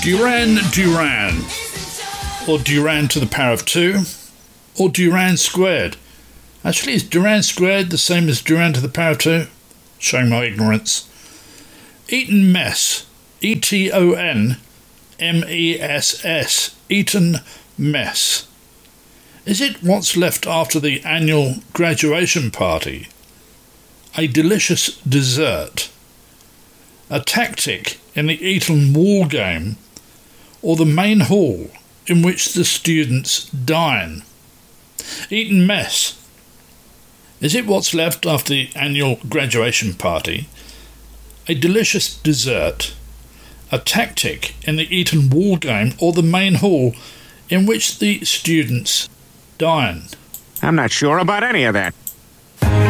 Duran Duran, or Duran to the power of 2, or Duran squared. Actually, is Duran squared the same as Duran to the power of 2? Showing my ignorance. Eton Mess, E-T-O-N-M-E-S-S, Eton Mess. Is it what's left after the annual graduation party? A delicious dessert? A tactic in the Eton Wall game? Or the main hall in which the students dine? Eton Mess. Is it what's left after the annual graduation party? A delicious dessert? A tactic in the Eton Wall game? Or the main hall in which the students dine? I'm not sure about any of that.